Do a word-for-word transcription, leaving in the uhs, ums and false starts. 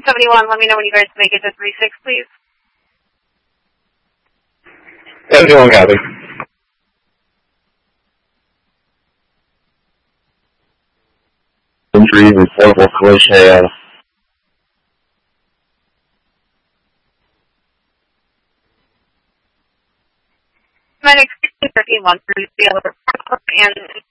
seventy-one, let me know when you guys make it to three six, please. seventy-one, copy. Injury, reportable collision. Medic sixteen thirteen one through the other and